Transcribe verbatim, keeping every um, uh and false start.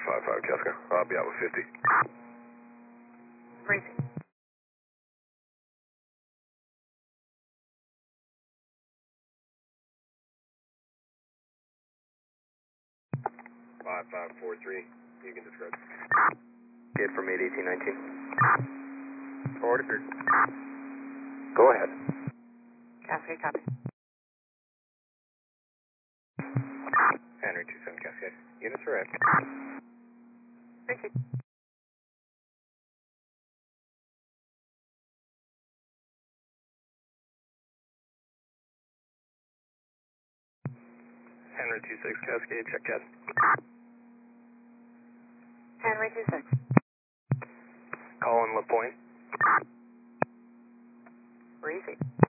five five Cascade. I'll be out with fifty. Breezy. five five four three, you can describe. Get from eight eighteen nineteen. Forward to third. Go ahead. Cascade, copy. Henry two seven Cascade. Units are in. Breezy. Henry two six Cascade, check Cas. Henry two six. Colin LaPointe. Breezy.